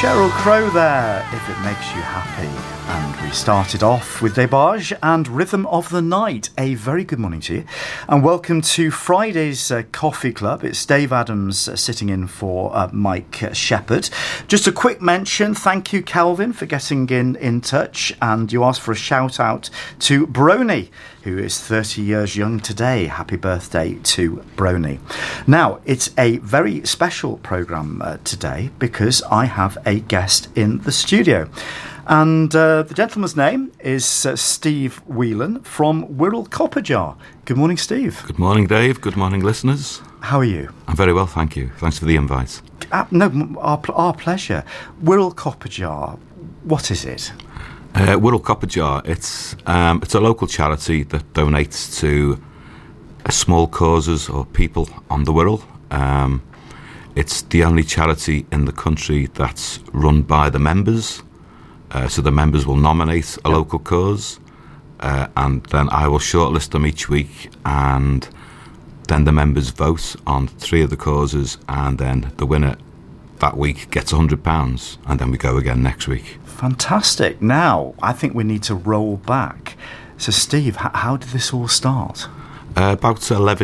Sheryl Crow there, If It Makes You Happy. And we started off with Debage and Rhythm of the Night. A very good morning to you. And welcome to Friday's Coffee Club. It's Dave Adams sitting in for Mike Shepherd. Just a quick mention, thank you, Calvin, for getting in touch. And you asked for a shout out to Brony, who is 30 years young today. Happy birthday to Brony. Now, it's a very special programme today because I have a guest in the studio. And the gentleman's name is Steve Whelan from Wirral Copper Jar. Good morning, Steve. Good morning, Dave. Good morning, listeners. How are you? I'm very well, thank you. Thanks for the invite. No, our pleasure. Wirral Copper Jar, what is it? Wirral Copper Jar, it's a local charity that donates to small causes or people on the Wirral. It's the only charity in the country that's run by the members. So the members will nominate a local cause, and then I will shortlist them each week, and then the members vote on 3 of the causes, and then the winner that week gets £100, and then we go again next week. Fantastic. Now, I think we need to roll back. So, Steve, how did this all start? About 11